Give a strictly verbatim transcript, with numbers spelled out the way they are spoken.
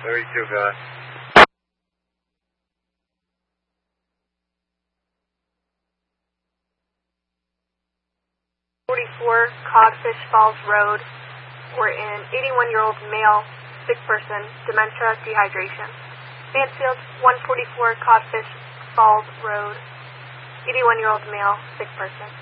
thirty-two, guy. forty-four Codfish Falls Road. We're in eighty-one-year-old male, sick person, dementia, dehydration. Mansfield, one forty-four Codfish Falls Road. eighty-one-year-old male, sick person.